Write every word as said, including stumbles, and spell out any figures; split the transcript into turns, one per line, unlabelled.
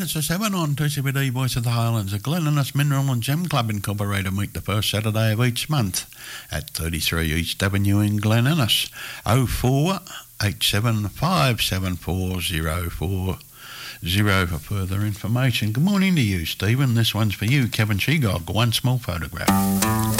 minutes to seven on two C B D Voice of the Highlands. The Glen Innes Mineral and Gem Club Incorporated meet the first Saturday of each month at thirty-three East Avenue in Glen Innes. oh four eight seven five seven four oh four oh for further information. Good morning to you, Stephen. This one's for you, Kevin Shegog. One small photograph.